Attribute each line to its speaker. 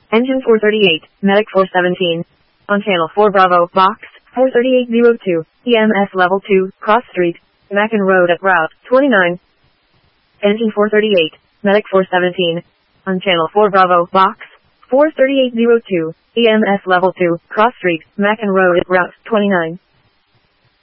Speaker 1: Engine 438, Medic 417. On Channel 4 Bravo, Box 43802, EMS Level 2, Cross Street, Mackin Road at Route 29. Engine 438, Medic 417. On Channel 4 Bravo, Box 43802, EMS Level 2, Cross Street, Mackin Road at Route 29.